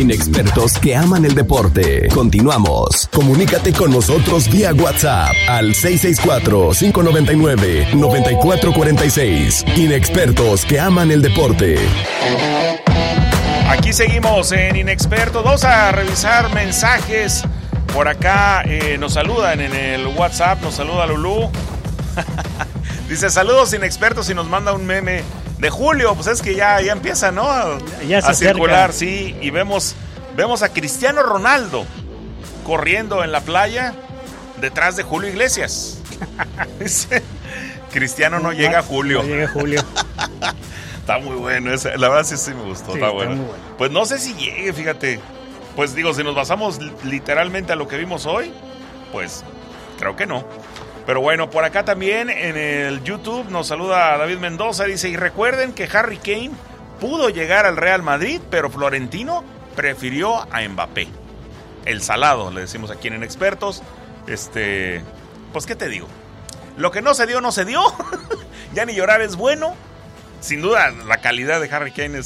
Inexpertos que aman el deporte. Continuamos. Comunícate con nosotros vía WhatsApp al 664-599-9446. Inexpertos que aman el deporte. Aquí seguimos en Inexpertos. Vamos a revisar mensajes. Por acá nos saludan en el WhatsApp. Nos saluda Lulú. Dice, saludos Inexpertos, y nos manda un meme de Julio. Pues es que ya empieza, ¿no? Ya se a circular, acerca. sí. Y vemos a Cristiano Ronaldo corriendo en la playa detrás de Julio Iglesias. Dice, Cristiano no llega a Julio. No llega a Julio. Está muy bueno ese. La verdad sí me gustó. Sí, está bueno. muy bueno. Pues no sé si llegue, fíjate. Pues digo, si nos basamos literalmente a lo que vimos hoy, pues creo que no. Pero bueno, por acá también en el YouTube nos saluda David Mendoza. Dice, y recuerden que Harry Kane pudo llegar al Real Madrid, pero Florentino prefirió a Mbappé. El salado, le decimos aquí en Inexpertos. Pues qué te digo, lo que no se dio, no se dio. Ya ni llorar es bueno. Sin duda la calidad de Harry Kane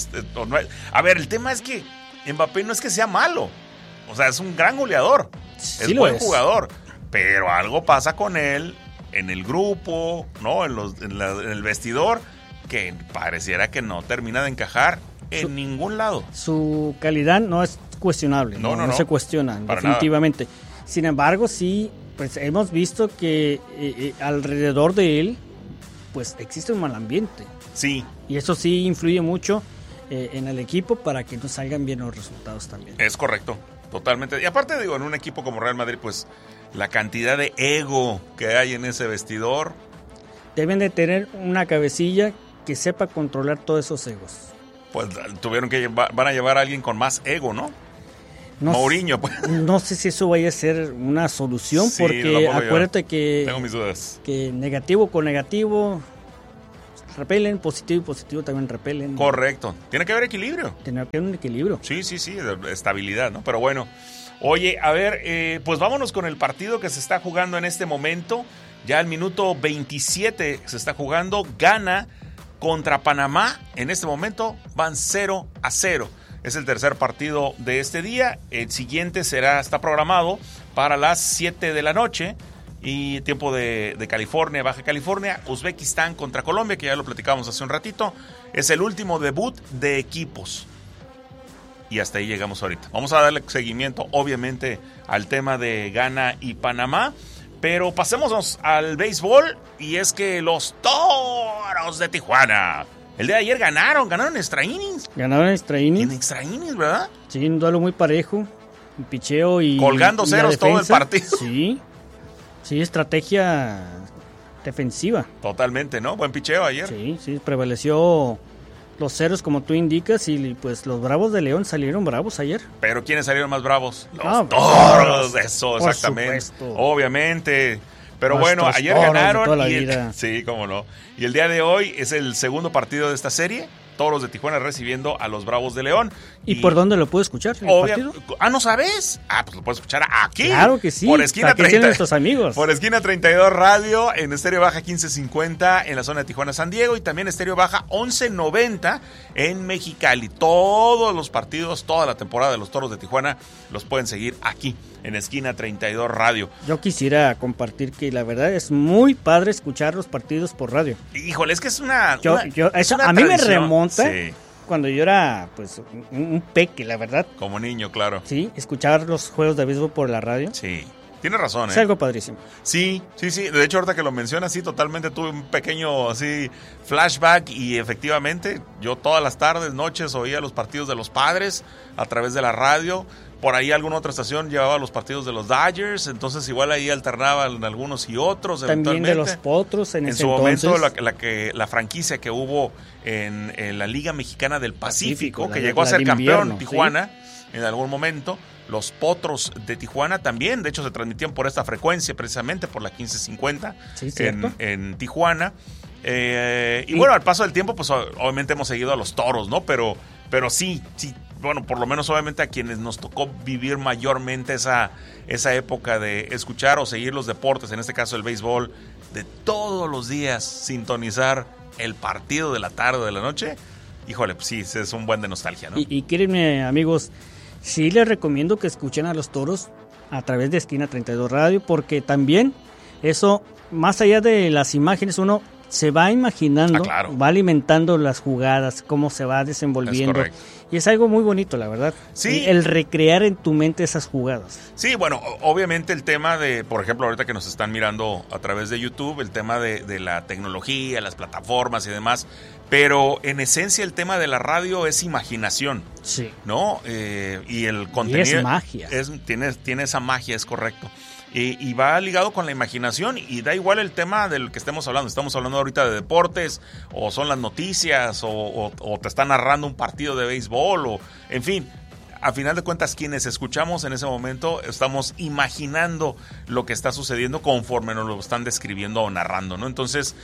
a ver, el tema es que Mbappé no es que sea malo, o sea, es un gran goleador, Sí, es buen jugador, pero algo pasa con él en el grupo, ¿no? En el vestidor, que pareciera que no termina de encajar en ningún lado. Su calidad no es cuestionable, no se cuestiona definitivamente. Nada. Sin embargo, sí, pues hemos visto que alrededor de él pues existe un mal ambiente. Sí. Y eso sí influye mucho en el equipo para que nos salgan bien los resultados también. Es correcto, totalmente. Y aparte, digo, en un equipo como Real Madrid, pues la cantidad de ego que hay en ese vestidor. Deben de tener una cabecilla que sepa controlar todos esos egos. Pues tuvieron que van a llevar a alguien con más ego, ¿no? Mourinho, pues. No sé si eso vaya a ser una solución, sí, porque acuérdate que tengo mis dudas. Que negativo con negativo repelen, positivo y positivo también repelen. Correcto. Tiene que haber equilibrio. Tiene que haber un equilibrio. Sí, estabilidad, ¿no? Pero bueno, oye, a ver, pues vámonos con el partido que se está jugando en este momento. Ya al minuto 27 se está jugando. Ghana contra Panamá. En este momento van 0-0. Es el tercer partido de este día. El siguiente está programado para las 7 de la noche. Y tiempo de California, Baja California. Uzbekistán contra Colombia, que ya lo platicamos hace un ratito. Es el último debut de equipos. Y hasta ahí llegamos ahorita. Vamos a darle seguimiento, obviamente, al tema de Ghana y Panamá. Pero pasémonos al béisbol. Y es que los Toros de Tijuana el día de ayer ganaron extra innings. Ganaron extra innings. En extra innings, ¿verdad? Sí, un duelo muy parejo. Un picheo y colgando ceros todo el partido. Sí, estrategia defensiva. Totalmente, ¿no? Buen picheo ayer. Sí, prevaleció los ceros como tú indicas y pues los Bravos de León salieron bravos ayer. ¿Pero quiénes salieron más bravos? Los Toros, eso, exactamente. Supuesto. Obviamente. Pero bueno, ayer ganaron. Sí, cómo no. Y el día de hoy es el segundo partido de esta serie. Toros de Tijuana recibiendo a los Bravos de León. ¿Y por dónde lo puedo escuchar? ¿No sabes? Pues lo puedes escuchar aquí. Claro que sí. Por esquina 30, nuestros amigos. Por esquina 32 Radio, en Estéreo Baja 1550 en la zona de Tijuana, San Diego, y también Estéreo Baja 1190 en Mexicali. Todos los partidos, toda la temporada de los Toros de Tijuana los pueden seguir aquí en esquina 32 Radio. Yo quisiera compartir que la verdad es muy padre escuchar los partidos por radio. Híjole, es que es una a mí me remonta cuando yo era pues un peque, la verdad. Como niño, claro. Sí, escuchar los juegos de béisbol por la radio. Sí. Tienes razón, Es algo padrísimo. Sí. De hecho, ahorita que lo mencionas, sí, totalmente tuve un pequeño así flashback y efectivamente yo todas las tardes, noches oía los partidos de los Padres a través de la radio. Por ahí alguna otra estación llevaba los partidos de los Dodgers, entonces igual ahí alternaban algunos y otros. También de los Potros en ese entonces. En su momento la franquicia que hubo en la Liga Mexicana del Pacífico, que llegó a ser campeón Tijuana en algún momento. Los Potros de Tijuana también, de hecho se transmitían por esta frecuencia precisamente, por la 1550 en Tijuana. Y bueno, al paso del tiempo pues obviamente hemos seguido a los Toros, ¿no? Pero sí, bueno, por lo menos obviamente a quienes nos tocó vivir mayormente esa época de escuchar o seguir los deportes, en este caso el béisbol, de todos los días sintonizar el partido de la tarde o de la noche, híjole, pues sí, es un buen de nostalgia, ¿no? Y créanme, amigos, sí les recomiendo que escuchen a los Toros a través de Esquina 32 Radio, porque también eso, más allá de las imágenes, uno se va imaginando, claro, va alimentando las jugadas, cómo se va desenvolviendo. Y es algo muy bonito, la verdad. Sí. El recrear en tu mente esas jugadas. Sí, bueno, obviamente el tema de, por ejemplo, ahorita que nos están mirando a través de YouTube, el tema de la tecnología, las plataformas y demás, pero en esencia el tema de la radio es imaginación. Sí. ¿No? Y el contenido... Y es magia. Tiene esa magia, es correcto. Y va ligado con la imaginación y da igual el tema del que estemos hablando. Estamos hablando ahorita de deportes, o son las noticias, o te está narrando un partido de béisbol, o en fin. A final de cuentas, quienes escuchamos en ese momento estamos imaginando lo que está sucediendo conforme nos lo están describiendo o narrando, ¿no? Entonces,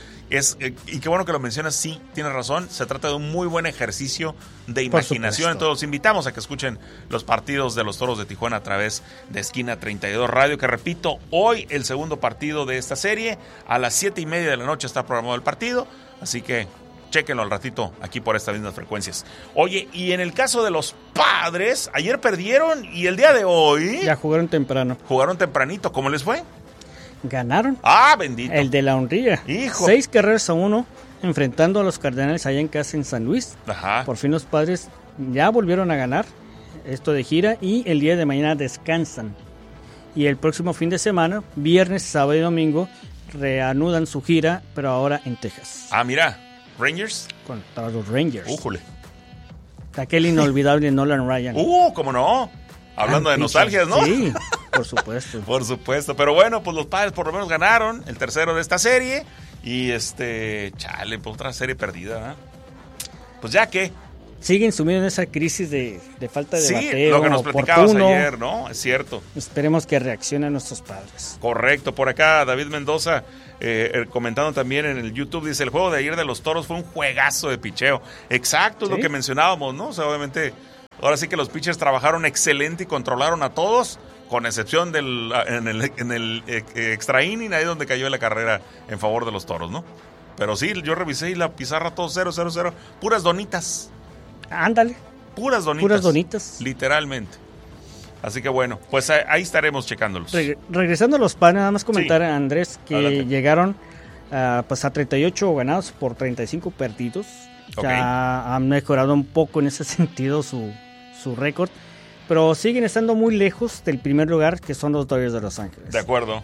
y qué bueno que lo mencionas, sí, tienes razón, se trata de un muy buen ejercicio de imaginación. Entonces, los invitamos a que escuchen los partidos de los Toros de Tijuana a través de Esquina 32 Radio, que repito, hoy el segundo partido de esta serie, a las 7:30 de la noche está programado el partido, así que chéquenlo al ratito aquí por estas mismas frecuencias. Oye, y en el caso de los Padres, ayer perdieron y el día de hoy... Ya jugaron temprano. Jugaron tempranito. ¿Cómo les fue? Ganaron. ¡Ah, bendito! El de la honría. ¡Hijo! 6-1, enfrentando a los Cardenales allá en casa en San Luis. Ajá. Por fin los Padres ya volvieron a ganar esto de gira y el día de mañana descansan. Y el próximo fin de semana, viernes, sábado y domingo, reanudan su gira, pero ahora en Texas. Ah, mira. ¿Rangers? Contra los Rangers. ¡Újule! Aquel inolvidable Nolan Ryan. ¿Cómo no? Hablando de nostalgias, ¿no? Sí, por supuesto. Por supuesto. Pero bueno, pues los Padres por lo menos ganaron el tercero de esta serie. Y chale, pues otra serie perdida, ¿eh? Pues ya que... Siguen sumidos en esa crisis de falta de bateo. Sí, lo que nos platicabas ayer, ¿no? Es cierto. Esperemos que reaccionen nuestros Padres. Correcto. Por acá, David Mendoza, comentando también en el YouTube, dice, el juego de ayer de los Toros fue un juegazo de picheo. Exacto, es lo que mencionábamos, ¿no? O sea, obviamente, ahora sí que los pitchers trabajaron excelente y controlaron a todos, con excepción en el extra inning, ahí donde cayó la carrera en favor de los Toros, ¿no? Pero sí, yo revisé y la pizarra todo 0-0-0, puras donitas. Ándale. Puras donitas. Literalmente. Así que bueno, pues ahí estaremos checándolos. Regresando a los Padres, nada más comentar a Andrés que adelante. Llegaron pues a 38 ganados por 35 perdidos. Okay. Ya han mejorado un poco en ese sentido su récord. Pero siguen estando muy lejos del primer lugar, que son los Dodgers de Los Ángeles. De acuerdo.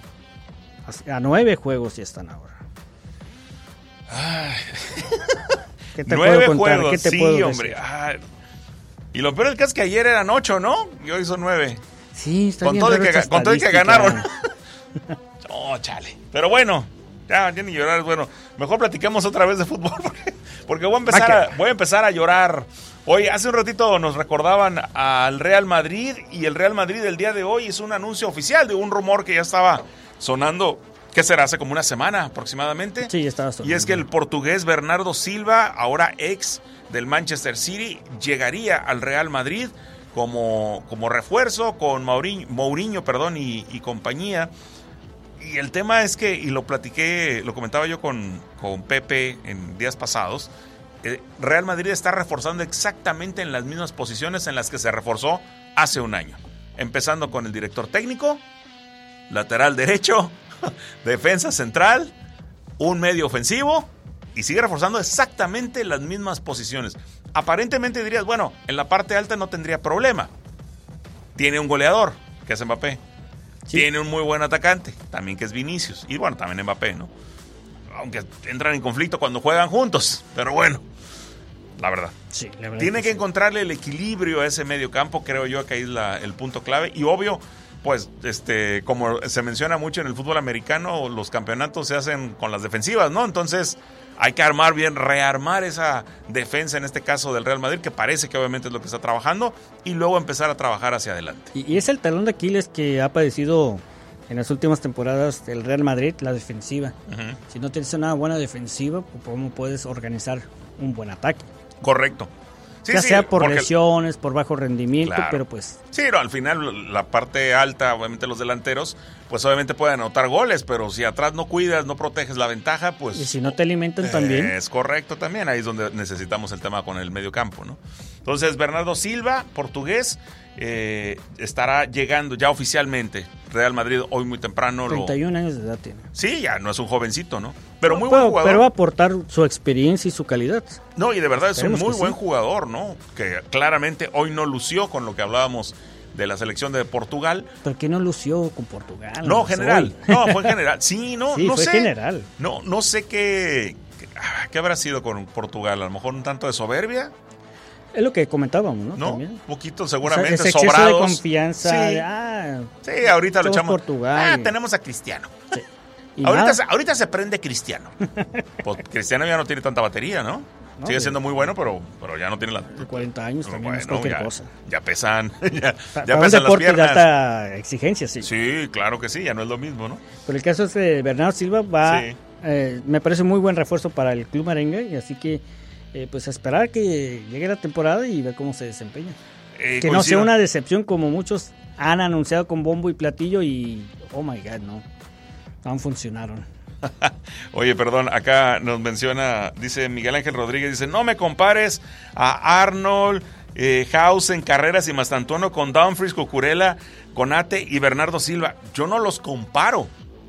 A 9 juegos ya están ahora. Ay. ¿Qué te 9 puedo contar? Juegos, ¿Qué te sí, puedo hombre. decir? Y lo peor es que ayer eran 8, ¿no? Y hoy son 9. Sí, está con bien. Con todo y que ganaron. Oh, chale. Pero bueno, ya ni llorar es bueno. Mejor platiquemos otra vez de fútbol porque voy a empezar a llorar. Oye, hace un ratito nos recordaban al Real Madrid y el Real Madrid el día de hoy es un anuncio oficial de un rumor que ya estaba sonando. ¿Qué será? Hace como una semana aproximadamente. Sí, estaba sonando. Y es que el portugués Bernardo Silva, ahora ex del Manchester City, llegaría al Real Madrid como refuerzo con Mourinho y compañía. Y el tema es que, y lo comentaba yo con Pepe en días pasados, Real Madrid está reforzando exactamente en las mismas posiciones en las que se reforzó hace un año. Empezando con el director técnico, lateral derecho, defensa central, un medio ofensivo, y sigue reforzando exactamente las mismas posiciones. Aparentemente dirías, bueno, en la parte alta no tendría problema. Tiene un goleador, que es Mbappé. Sí. Tiene un muy buen atacante, también que es Vinicius. Y bueno, también Mbappé, ¿no? Aunque entran en conflicto cuando juegan juntos, pero bueno, la verdad. Sí, la verdad tiene que encontrarle el equilibrio a ese medio campo, creo yo que ahí es el punto clave. Y obvio, pues, como se menciona mucho en el fútbol americano, los campeonatos se hacen con las defensivas, ¿no? Entonces, hay que rearmar esa defensa, en este caso del Real Madrid, que parece que obviamente es lo que está trabajando, y luego empezar a trabajar hacia adelante. Y es el talón de Aquiles que ha padecido en las últimas temporadas del Real Madrid, la defensiva. Uh-huh. Si no tienes una buena defensiva, ¿cómo puedes organizar un buen ataque? Correcto. Sí, ya sea por lesiones, por bajo rendimiento, claro. Pero pues... Sí, no, al final la parte alta, obviamente los delanteros, pues obviamente pueden anotar goles, pero si atrás no cuidas, no proteges la ventaja, pues... Y si no te alimentan también. Es correcto también, ahí es donde necesitamos el tema con el medio campo, ¿no? Entonces, Bernardo Silva, portugués, estará llegando ya oficialmente. Real Madrid hoy muy temprano. 31 años de edad tiene. Sí, ya no es un jovencito, ¿no? Pero muy buen jugador. Pero va a aportar su experiencia y su calidad. No, y de verdad es un muy buen jugador, ¿no? Que claramente hoy no lució con lo que hablábamos de la selección de Portugal. ¿Pero qué no lució con Portugal? No, general. No, fue general. Sí, no fue sé. General. No sé qué habrá sido con Portugal. A lo mejor un tanto de soberbia. Es lo que comentábamos, ¿no? No, también. un poquito seguramente, o sea, ese exceso sobrados. de confianza. Sí, ahorita lo echamos. Portugal. Tenemos a Cristiano. Sí. Ahorita se prende Cristiano. Pues Cristiano ya no tiene tanta batería, ¿no? Sigue siendo muy bueno, pero ya no tiene la... 40 años también es cualquier cosa. Ya pesan, ya para pesan un deporte las piernas. De alta exigencia, sí. Sí, claro que sí, ya no es lo mismo, ¿no? Pero el caso es de Bernardo Silva me parece muy buen refuerzo para el club merengue, y así que pues a esperar que llegue la temporada y ver cómo se desempeña. Que no sea una decepción como muchos han anunciado con bombo y platillo y oh my God, no funcionaron. Oye, perdón, acá nos menciona, dice Miguel Ángel Rodríguez, dice, no me compares a Arnold, Hausen, Carreras y Mastantuono con Dumfries, Cucurella, Konate y Bernardo Silva. Yo no los comparo.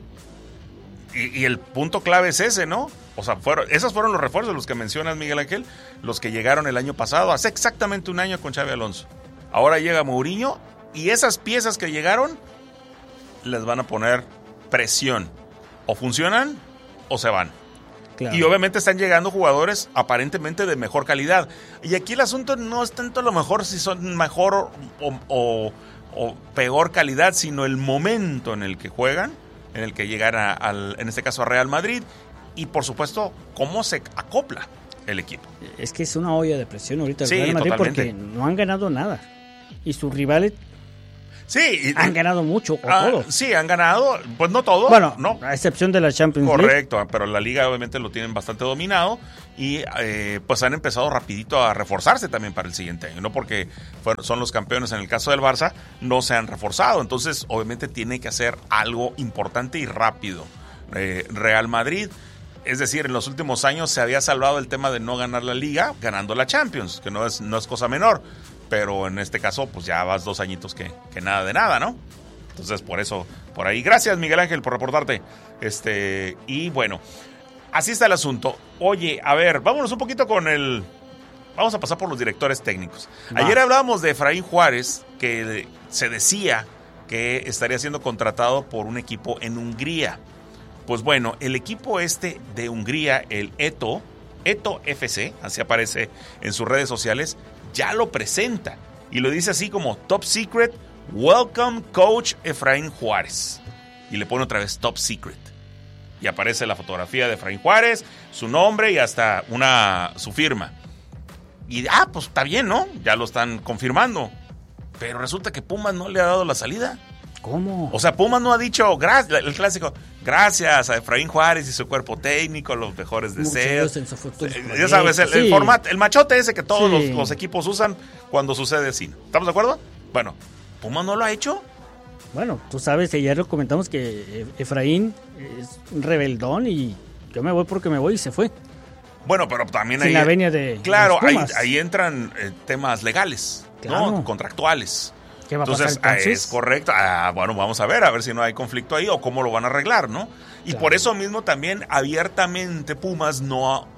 Y el punto clave es ese, ¿no? O sea, esos fueron los refuerzos, los que mencionas, Miguel Ángel, los que llegaron el año pasado, hace exactamente un año con Xabi Alonso. Ahora llega Mourinho y esas piezas que llegaron les van a poner presión. O funcionan o se van. Claro. Y obviamente están llegando jugadores aparentemente de mejor calidad. Y aquí el asunto no es tanto a lo mejor si son mejor o peor calidad, sino el momento en el que juegan, en el que llegan en este caso a Real Madrid, y por supuesto cómo se acopla el equipo. Es que es una olla de presión ahorita el Real Madrid, totalmente. Porque no han ganado nada. Y sus rivales han ganado mucho o todo. Sí, han ganado, pues no todo. Bueno, no. A excepción de la Champions League. Correcto, pero la liga obviamente lo tienen bastante dominado y pues han empezado rapidito a reforzarse también para el siguiente año, no porque son los campeones en el caso del Barça, no se han reforzado, entonces obviamente tiene que hacer algo importante y rápido. Real Madrid, es decir, en los últimos años se había salvado el tema de no ganar la liga ganando la Champions, que no es cosa menor. Pero en este caso, pues ya vas 2 añitos que nada de nada, ¿no? Entonces, por eso, por ahí. Gracias, Miguel Ángel, por reportarte. Y bueno, así está el asunto. Oye, a ver, vámonos un poquito vamos a pasar por los directores técnicos. Ayer hablábamos de Efraín Juárez, que se decía que estaría siendo contratado por un equipo en Hungría. Pues bueno, el equipo de Hungría, el Eto FC, así aparece en sus redes sociales, ya lo presenta y lo dice así como Top Secret, Welcome Coach Efraín Juárez, y le pone otra vez Top Secret y aparece la fotografía de Efraín Juárez, su nombre y hasta su firma. Y pues está bien, ¿no? Ya lo están confirmando, pero resulta que Pumas no le ha dado la salida. ¿Cómo? O sea, Pumas no ha dicho, el clásico, gracias a Efraín Juárez y su cuerpo técnico, los mejores deseos. Ya sabes, el formato, el machote ese que todos los equipos usan cuando sucede así. ¿Estamos de acuerdo? Bueno, ¿Pumas no lo ha hecho? Bueno, tú sabes, ayer lo comentamos que Efraín es un rebeldón y yo me voy porque me voy y se fue. Bueno, pero también sin la venia de claro, ahí entran temas legales, claro, ¿no? Contractuales. ¿Qué va a pasar entonces? Es correcto. Bueno, vamos a ver si no hay conflicto ahí o cómo lo van a arreglar, ¿no? Y claro, por eso mismo también abiertamente Pumas no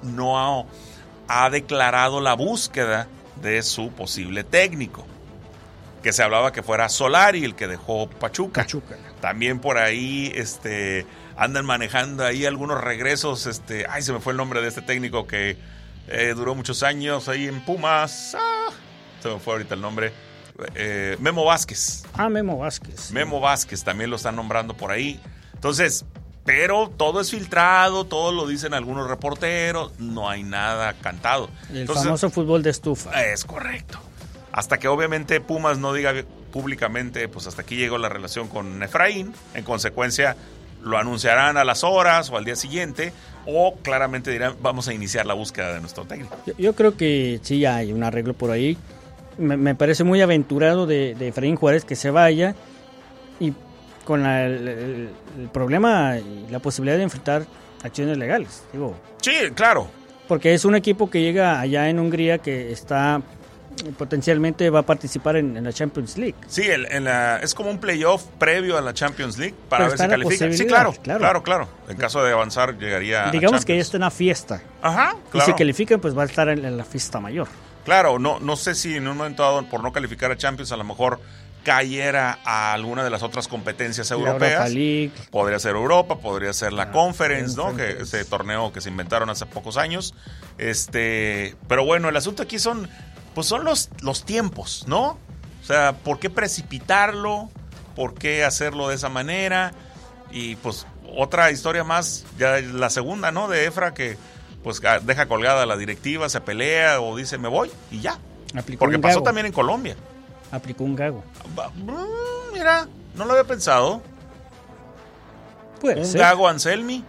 ha declarado la búsqueda de su posible técnico. Que se hablaba que fuera Solari el que dejó Pachuca. También por ahí andan manejando ahí algunos regresos. Se me fue el nombre de este técnico que duró muchos años ahí en Pumas. Se me fue ahorita el nombre. Memo Vázquez. Memo Vázquez también lo están nombrando por ahí. Entonces, pero todo es filtrado, todo lo dicen algunos reporteros, no hay nada cantado. Entonces, famoso fútbol de estufa. Es correcto. Hasta que obviamente Pumas no diga públicamente, pues hasta aquí llegó la relación con Efraín. En consecuencia, lo anunciarán a las horas o al día siguiente, o claramente dirán, vamos a iniciar la búsqueda de nuestro técnico. Yo creo que sí hay un arreglo por ahí. Me parece muy aventurado de Efraín Juárez que se vaya y con el problema y la posibilidad de enfrentar acciones legales. Sí, claro. Porque es un equipo que llega allá en Hungría que está potencialmente va a participar en la Champions League. Sí, es como un playoff previo a la Champions League para ver si califica. Sí, claro. En caso de avanzar, llegaría digamos que ya está en una fiesta. Ajá, claro. Y si califican, pues va a estar en la fiesta mayor. Claro, no sé si en un momento dado, por no calificar a Champions, a lo mejor cayera a alguna de las otras competencias europeas. Europa League. Podría ser Europa, podría ser la Conference, ¿no? Que ese torneo que se inventaron hace pocos años. Pero bueno, el asunto aquí son los tiempos, ¿no? O sea, ¿por qué precipitarlo? ¿Por qué hacerlo de esa manera? Y pues otra historia más, ya la segunda, ¿no? De Efra, que pues deja colgada la directiva, se pelea o dice me voy y ya. Porque pasó también en Colombia. Aplicó un gago. Mira, no lo había pensado. Puede ser. Un gago Anselmi.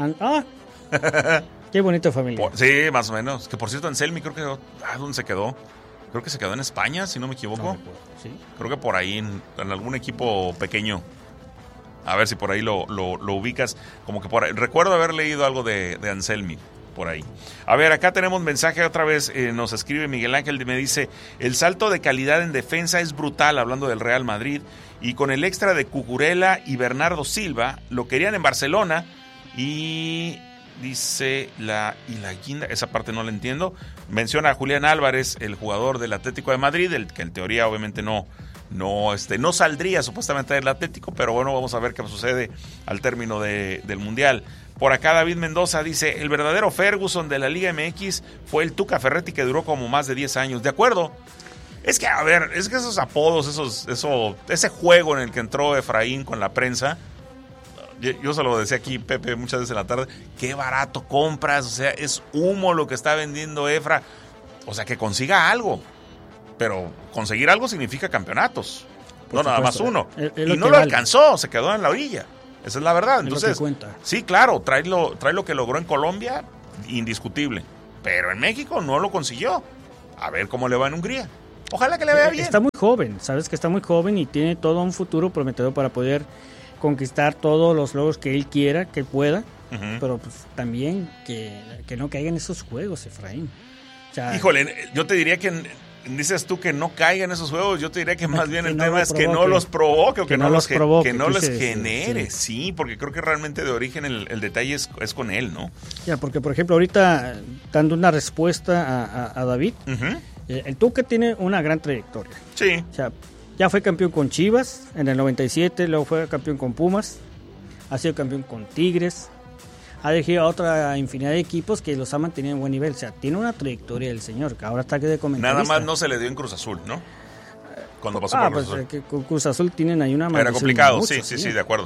Qué bonita familia. Sí, más o menos. Que por cierto, Anselmi creo que... ¿dónde se quedó? Creo que se quedó en España, si no me equivoco. ¿Sí? Creo que por ahí, en algún equipo pequeño. A ver si por ahí lo ubicas. Como que por ahí. Recuerdo haber leído algo de Anselmi. Por ahí. A ver, acá tenemos mensaje otra vez, nos escribe Miguel Ángel y me dice, el salto de calidad en defensa es brutal, hablando del Real Madrid, y con el extra de Cucurella y Bernardo Silva, lo querían en Barcelona, y dice la guinda, esa parte no la entiendo, menciona a Julián Álvarez, el jugador del Atlético de Madrid, el que en teoría obviamente no saldría supuestamente del Atlético, pero bueno, vamos a ver qué sucede al término del Mundial. Por acá David Mendoza dice, el verdadero Ferguson de la Liga MX fue el Tuca Ferretti, que duró como más de 10 años. De acuerdo. Es que, a ver, es que esos apodos, ese juego en el que entró Efraín con la prensa, yo se lo decía aquí, Pepe, muchas veces en la tarde, qué barato compras, o sea, es humo lo que está vendiendo Efra. O sea, que consiga algo. Pero conseguir algo significa campeonatos. No, nada más uno. Y no lo alcanzó, se quedó en la orilla. Esa es la verdad. Entonces, sí, claro, trae lo que logró en Colombia, indiscutible. Pero en México no lo consiguió. A ver cómo le va en Hungría. Ojalá que le vaya bien. Está muy joven, sabes que está muy joven y tiene todo un futuro prometedor para poder conquistar todos los logros que él quiera, que pueda. Pero pues también que no caigan esos juegos, Efraín. O sea, híjole, yo te diría que... Dices tú que no caigan esos juegos, yo te diría que más bien el tema es que no los provoque o que no los genere, sí, porque creo que realmente de origen el detalle es con él, ¿no? Ya, porque por ejemplo ahorita dando una respuesta a David, el Tuca tiene una gran trayectoria. Sí. O sea, ya fue campeón con Chivas en el 97, luego fue campeón con Pumas, ha sido campeón con Tigres, ha dirigido a otra infinidad de equipos que los ha mantenido en buen nivel. O sea, tiene una trayectoria el señor, que ahora está aquí de comentarista. Nada más no se le dio en Cruz Azul, ¿no? Cuando pasó por Cruz Azul. Que con Cruz Azul tienen ahí una maldición. Era complicado, mucho, sí, de acuerdo.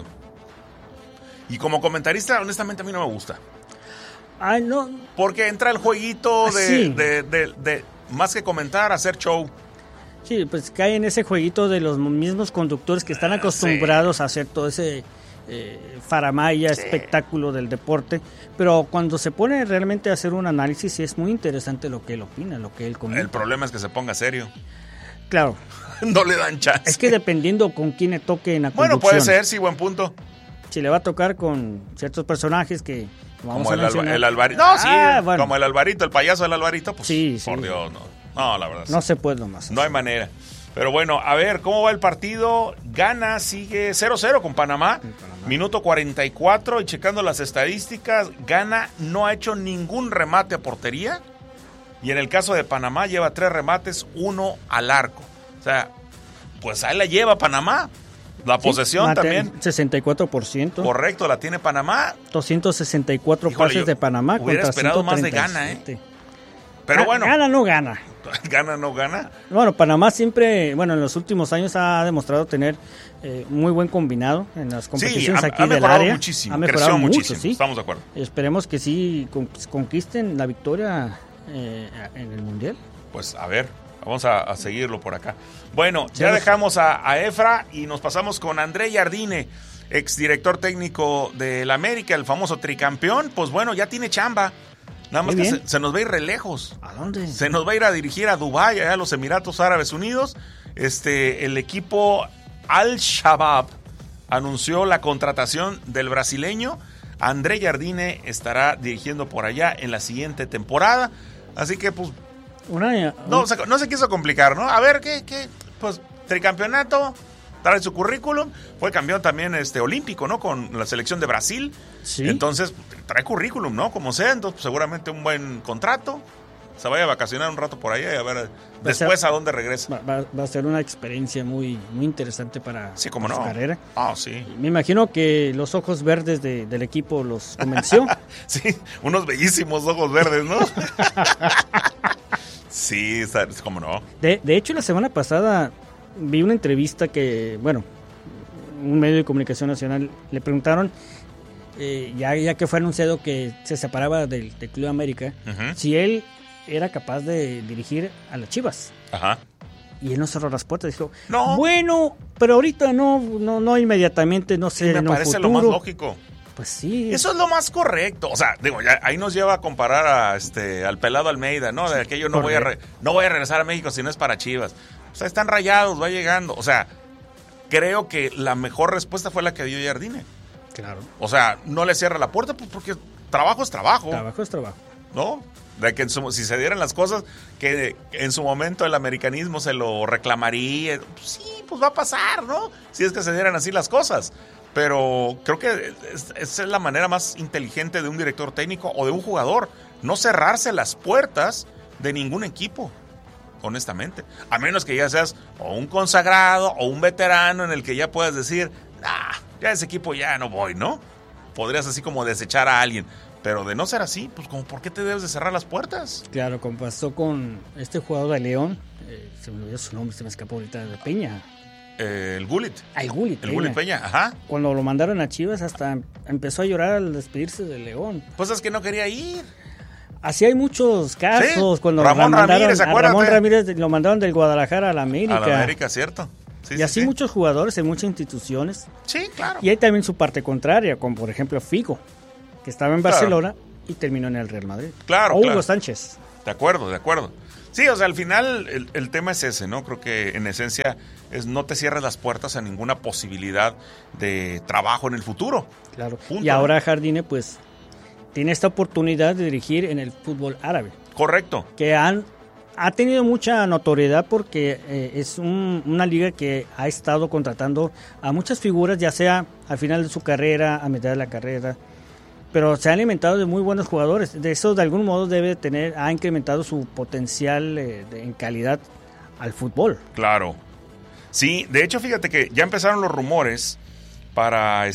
Y como comentarista, honestamente, a mí no me gusta. Ay, no. Porque entra el jueguito de más que comentar, hacer show. Sí, pues cae en ese jueguito de los mismos conductores que están acostumbrados a hacer todo ese... faramaya, espectáculo del deporte, pero cuando se pone realmente a hacer un análisis es muy interesante lo que él opina, lo que él comenta. El problema es que se ponga serio. Claro. No le dan chance. Es que dependiendo con quién le toque en la conducción. Bueno, puede ser, sí, buen punto. Si le va a tocar con ciertos personajes que vamos como a el Alvarito. No, sí, bueno. Como el Alvarito, el payaso del Alvarito, pues sí, por Dios, no, la verdad. No se puede nomás. No hay manera. Pero bueno, a ver, ¿cómo va el partido? Ghana sigue 0-0 con Panamá. Minuto 44 y checando las estadísticas, Ghana no ha hecho ningún remate a portería. Y en el caso de Panamá lleva 3 remates, 1 al arco. O sea, pues ahí la lleva Panamá. La posesión también. 64%. Correcto, la tiene Panamá. 264 pases de Panamá. Hubiera esperado más de Ghana, Pero bueno. Ghana no gana. ¿Gana no gana? Bueno, Panamá siempre, en los últimos años ha demostrado tener muy buen combinado en las competiciones aquí del área. Muchísimo, ha mejorado muchísimo, ¿sí? Estamos de acuerdo. Esperemos que sí conquisten la victoria en el Mundial. Pues a ver, vamos a seguirlo por acá. Bueno, ya dejamos a Efra y nos pasamos con André Jardine, exdirector técnico del América, el famoso tricampeón. Pues bueno, ya tiene chamba. Nada más que se nos va a ir re lejos. ¿A dónde? Se nos va a ir a dirigir a Dubái, allá a los Emiratos Árabes Unidos. El equipo Al-Shabaab anunció la contratación del brasileño. André Jardine estará dirigiendo por allá en la siguiente temporada. Así que, pues, No se quiso complicar, ¿no? A ver, ¿qué? Pues tricampeonato, trae su currículum, fue campeón también olímpico, ¿no? Con la selección de Brasil. Sí. Entonces, trae currículum, ¿no? Como sea, entonces seguramente un buen contrato. Se vaya a vacacionar un rato por ahí y a ver después a dónde regresa. Va a ser una experiencia muy, muy interesante para su carrera. Sí. Me imagino que los ojos verdes del equipo los convenció. Sí, unos bellísimos ojos verdes, ¿no? Sí, cómo no. De hecho, la semana pasada vi una entrevista que, un medio de comunicación nacional le preguntaron, ya que fue anunciado que se separaba del Club América, si él era capaz de dirigir a las Chivas. Ajá. Y él no cerró las puertas, dijo, no, bueno, pero ahorita no inmediatamente, no sé, me parece lo más lógico. Pues sí. Eso es lo más correcto. O sea, digo, ya ahí nos lleva a comparar al pelado Almeida, ¿no? De aquello no voy a regresar a México si no es para Chivas. O sea, están rayados, va llegando. O sea, creo que la mejor respuesta fue la que dio Jardine. Claro. O sea, no le cierra la puerta, pues porque trabajo es trabajo. Trabajo es trabajo. ¿No? De que si se dieran las cosas, que en su momento el americanismo se lo reclamaría. Pues sí, pues va a pasar, ¿no? Si es que se dieran así las cosas. Pero creo que esa es la manera más inteligente de un director técnico o de un jugador. No cerrarse las puertas de ningún equipo, honestamente. A menos que ya seas o un consagrado o un veterano en el que ya puedas decir, ya ese equipo ya no voy, ¿no? Podrías así como desechar a alguien. Pero de no ser así, pues como ¿por qué te debes de cerrar las puertas? Claro, como pasó con este jugador de León, se me olvidó su nombre, se me escapó ahorita, de Peña. El Gullit. El Gullit Peña, ajá. Cuando lo mandaron a Chivas hasta empezó a llorar al despedirse de León. Pues es que no quería ir. Así hay muchos casos. Sí. Cuando Ramón Ramírez, acuérdate. Ramón Ramírez lo mandaron del Guadalajara a la América. A la América, cierto. Sí, y así muchos jugadores en muchas instituciones. Sí, claro. Y hay también su parte contraria, como por ejemplo Figo, que estaba en Barcelona y terminó en el Real Madrid. Claro, o Hugo Sánchez. De acuerdo. Sí, o sea, al final el tema es ese, ¿no? Creo que en esencia es no te cierres las puertas a ninguna posibilidad de trabajo en el futuro. Claro. Punto, y ahora Jardine, pues, tiene esta oportunidad de dirigir en el fútbol árabe. Correcto. Que ha tenido mucha notoriedad porque es una liga que ha estado contratando a muchas figuras, ya sea al final de su carrera, a mitad de la carrera, pero se ha alimentado de muy buenos jugadores. De eso, de algún modo, ha incrementado su potencial en calidad al fútbol. Claro. Sí, de hecho, fíjate que ya empezaron los rumores para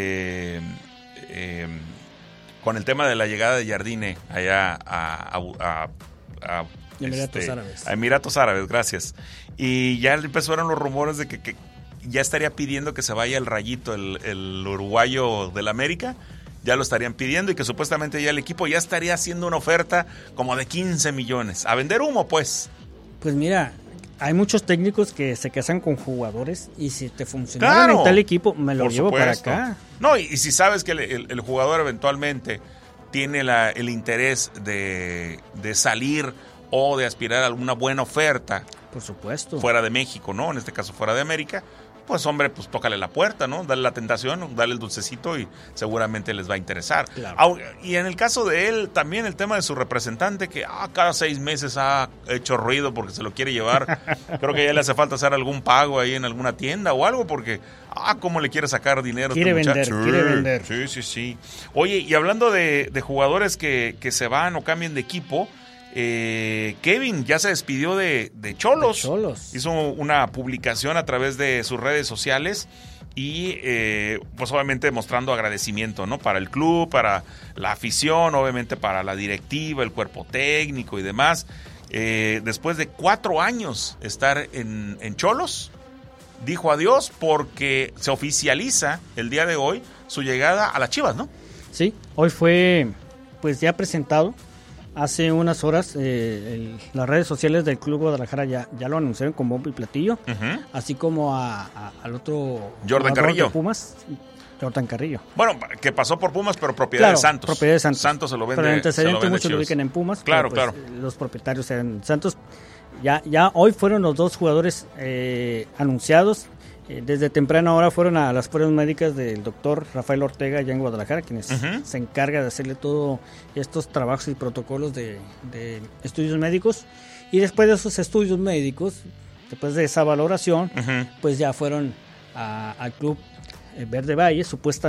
con el tema de la llegada de Jardine allá a Emiratos Árabes. A Emiratos Árabes, gracias. Y ya empezaron los rumores de que ya estaría pidiendo que se vaya el Rayito, el uruguayo del América. Ya lo estarían pidiendo y que supuestamente ya el equipo ya estaría haciendo una oferta como de 15 millones. A vender humo, pues. Pues mira, hay muchos técnicos que se casan con jugadores y si te funcionaron en tal equipo, me lo llevo para acá. No, y si sabes que el jugador eventualmente tiene el interés de salir o de aspirar a alguna buena oferta. Por supuesto. Fuera de México, ¿no? En este caso fuera de América. Pues hombre, pues tócale la puerta, ¿no? Dale la tentación, dale el dulcecito y seguramente les va a interesar. Claro. Y en el caso de él, también el tema de su representante, que cada 6 meses ha hecho ruido porque se lo quiere llevar. Creo que ya le hace falta hacer algún pago ahí en alguna tienda o algo porque, cómo le quiere sacar dinero quiere este muchacho. Quiere vender. Sí. Oye, y hablando de jugadores que se van o cambian de equipo, Kevin ya se despidió de Xolos. Hizo una publicación a través de sus redes sociales y pues obviamente mostrando agradecimiento, ¿no? Para el club, para la afición, obviamente para la directiva, el cuerpo técnico y demás. Después de 4 años estar en Xolos, dijo adiós porque se oficializa el día de hoy su llegada a las Chivas, ¿no? Sí, hoy fue pues ya presentado. Hace unas horas las redes sociales del Club Guadalajara ya lo anunciaron con bombo y platillo, así como al otro Jordan Carrillo de Pumas, Jordan Carrillo. Bueno, que pasó por Pumas, pero propiedad de Santos. Propiedad de Santos. Santos se lo vende. Pero en antecedente muchos lo ubican en Pumas. Claro, pero, pues, los propietarios eran Santos. Ya hoy fueron los 2 jugadores anunciados. Desde temprana hora fueron a las pruebas médicas del doctor Rafael Ortega allá en Guadalajara, quienes se encarga de hacerle todos estos trabajos y protocolos de estudios médicos. Y después de esos estudios médicos, después de esa valoración, pues ya fueron al Club Verde Valle,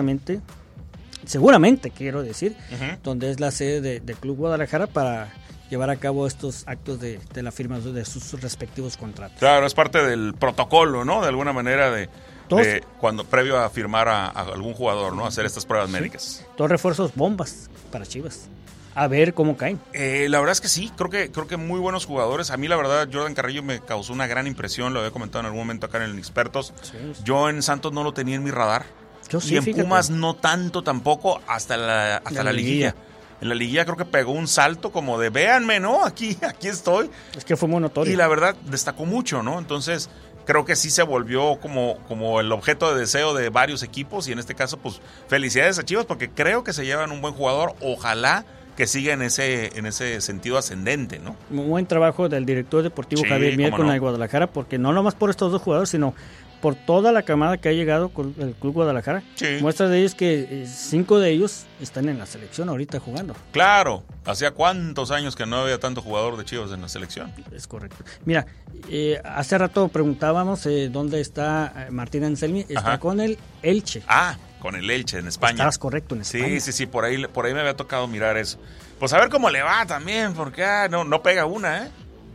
seguramente quiero decir, donde es la sede del Club Guadalajara, para llevar a cabo estos actos de la firma de sus respectivos contratos. Claro, es parte del protocolo, ¿no? De alguna manera de cuando previo a firmar a algún jugador, ¿no? Hacer estas pruebas médicas. 2 refuerzos bombas para Chivas. A ver cómo caen. La verdad es que sí, creo que muy buenos jugadores. A mí la verdad Jordan Carrillo me causó una gran impresión, lo había comentado en algún momento acá en el Inexpertos. Sí. Yo en Santos no lo tenía en mi radar. Yo sí, y en Pumas no tanto tampoco hasta la liguilla. En la liguilla creo que pegó un salto como de véanme, ¿no? Aquí estoy. Es que fue muy notorio. Y la verdad destacó mucho, ¿no? Entonces creo que sí se volvió como el objeto de deseo de varios equipos, y en este caso pues felicidades a Chivas porque creo que se llevan un buen jugador. Ojalá que siga en ese sentido ascendente, ¿no? Un buen trabajo del director deportivo Javier Mier con la de Guadalajara, porque no nomás por estos 2 jugadores, sino por toda la camada que ha llegado con el Club Guadalajara. Sí. Muestra de ellos que 5 de ellos están en la selección ahorita jugando. Claro, hacía cuántos años que no había tanto jugador de Chivas en la selección. Es correcto. Mira, hace rato preguntábamos dónde está Martín Anselmi. Está con el Elche. Con el Elche en España. Estabas correcto, en España. Sí, por ahí me había tocado mirar eso. Pues a ver cómo le va también, porque no pega una,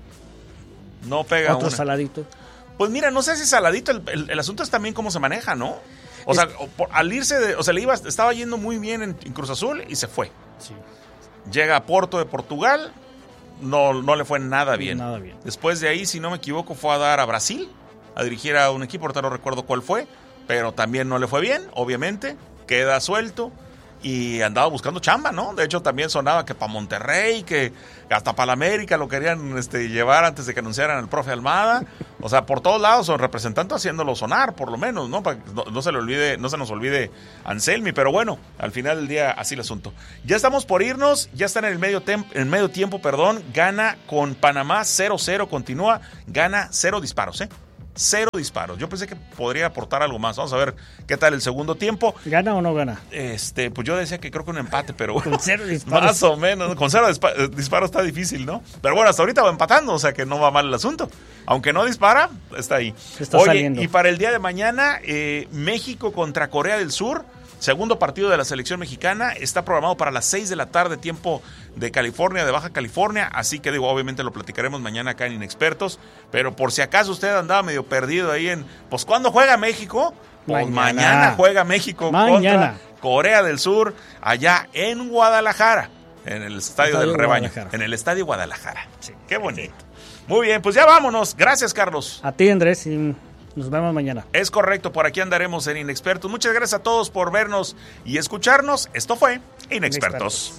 No pega Otro una. saladito. Pues mira, no sé si saladito, el asunto es también cómo se maneja, ¿no? O sea, al irse estaba yendo muy bien en Cruz Azul y se fue. Sí. Llega a Porto de Portugal, no le fue nada bien. Nada bien. Después de ahí, si no me equivoco, fue a dar a Brasil, a dirigir a un equipo, ahorita no recuerdo cuál fue, pero también no le fue bien, obviamente, queda suelto y andaba buscando chamba, ¿no? De hecho, también sonaba que para Monterrey, que hasta para la América lo querían llevar antes de que anunciaran al profe Almada. O sea, por todos lados son representantes haciéndolo sonar, por lo menos, ¿no? Para que no se nos olvide Anselmi, pero bueno, al final del día así el asunto. Ya estamos por irnos, ya están en el medio tiempo, gana con Panamá 0-0, continúa, gana 0 disparos, 0 disparos. Yo pensé que podría aportar algo más. Vamos a ver qué tal el segundo tiempo. ¿Gana o no gana? Pues yo decía que creo que un empate, pero con 0 disparos. Más o menos. Con 0 disparos está difícil, ¿no? Pero bueno, hasta ahorita va empatando, o sea que no va mal el asunto. Aunque no dispara, está ahí. Saliendo. Y para el día de mañana, México contra Corea del Sur. Segundo partido de la selección mexicana, está programado para las 6 de la tarde, tiempo de California, de Baja California, así que obviamente lo platicaremos mañana acá en Inexpertos, pero por si acaso usted andaba medio perdido ahí pues ¿cuándo juega México? Pues mañana juega México contra Corea del Sur, allá en Guadalajara, en el Estadio del Rebaño, en el Estadio Guadalajara. Sí, qué bonito. Muy bien, pues ya vámonos. Gracias, Carlos. A ti, Andrés, y nos vemos mañana. Es correcto, por aquí andaremos en Inexpertos. Muchas gracias a todos por vernos y escucharnos. Esto fue Inexpertos.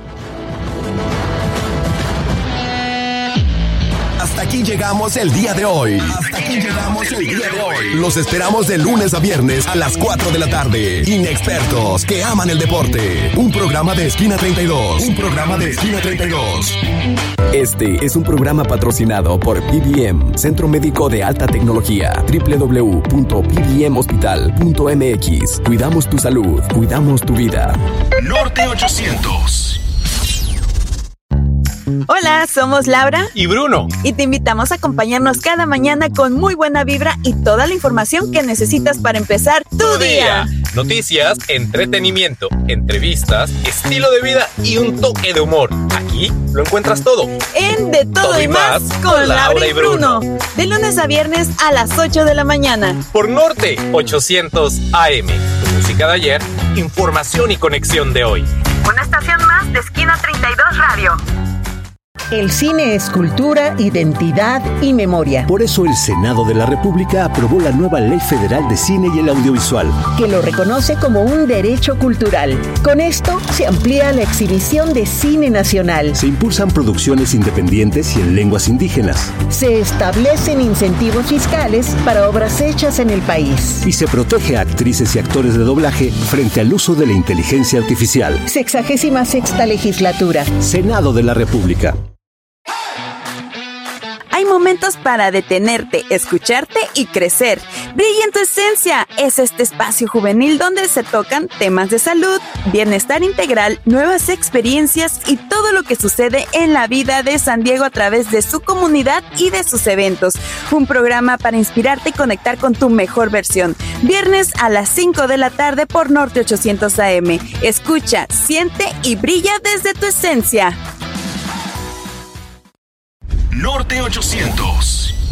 Hasta aquí llegamos el día de hoy. Los esperamos de lunes a viernes a las 4 de la tarde. Inexpertos que aman el deporte. Un programa de Esquina 32. Este es un programa patrocinado por PBM, Centro Médico de Alta Tecnología. www.pbmhospital.mx. Cuidamos tu salud, cuidamos tu vida. Norte 800. Hola, somos Laura y Bruno. Y te invitamos a acompañarnos cada mañana con muy buena vibra y toda la información que necesitas para empezar tu día. Noticias, entretenimiento, entrevistas, estilo de vida y un toque de humor. Aquí lo encuentras todo. En De Todo y Más con Laura y Bruno. De lunes a viernes a las 8 de la mañana. Por Norte 800 AM. Tu música de ayer, información y conexión de hoy. Una estación más de Esquina 32 Radio. El cine es cultura, identidad y memoria. Por eso el Senado de la República aprobó la nueva Ley Federal de Cine y el Audiovisual, que lo reconoce como un derecho cultural. Con esto se amplía la exhibición de cine nacional. Se impulsan producciones independientes y en lenguas indígenas. Se establecen incentivos fiscales para obras hechas en el país. Y se protege a actrices y actores de doblaje frente al uso de la inteligencia artificial. 66ª legislatura. Senado de la República. Hay momentos momentos para detenerte, escucharte y crecer. Brilla en tu esencia es este espacio juvenil donde se tocan temas de salud, bienestar integral, nuevas experiencias y todo lo que sucede en la vida de San Diego a través de su comunidad y de sus eventos. Un programa para inspirarte y conectar con tu mejor versión. Viernes a las 5 de la tarde por Norte 800 AM. Escucha, siente y brilla desde tu esencia. Norte 800.